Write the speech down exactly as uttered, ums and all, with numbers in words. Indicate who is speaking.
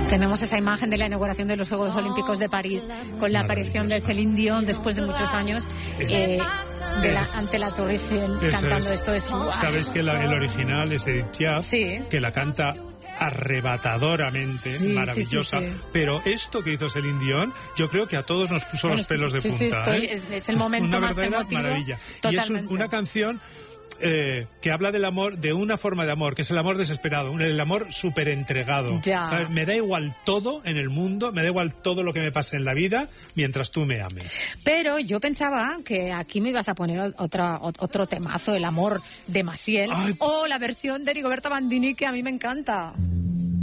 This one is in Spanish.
Speaker 1: Tenemos esa imagen de la inauguración de los Juegos Olímpicos de París con la aparición de Celine Dion después de muchos años eh, de la, ante la Torre Eiffel cantando
Speaker 2: es.
Speaker 1: esto. Es, wow.
Speaker 2: Sabes que la, el original es Edith Piaf,
Speaker 1: sí.
Speaker 2: que la canta arrebatadoramente,
Speaker 1: sí,
Speaker 2: maravillosa,
Speaker 1: sí, sí, sí.
Speaker 2: pero esto que hizo Celine Dion, yo creo que a todos nos puso
Speaker 1: bueno,
Speaker 2: los pelos de
Speaker 1: sí,
Speaker 2: punta.
Speaker 1: Sí, estoy,
Speaker 2: ¿eh?
Speaker 1: es, es el momento
Speaker 2: una
Speaker 1: más
Speaker 2: verdadera
Speaker 1: emotivo.
Speaker 2: maravilla.
Speaker 1: Totalmente.
Speaker 2: Y es un, una canción Eh, que habla del amor, de una forma de amor, que es el amor desesperado, el amor súper entregado.
Speaker 1: Ya.
Speaker 2: Me da igual todo en el mundo, me da igual todo lo que me pase en la vida, mientras tú me ames.
Speaker 1: Pero yo pensaba que aquí me ibas a poner otra, otro temazo, el amor de Maciel, Ay. o la versión de Rigoberta Bandini, que a mí me encanta.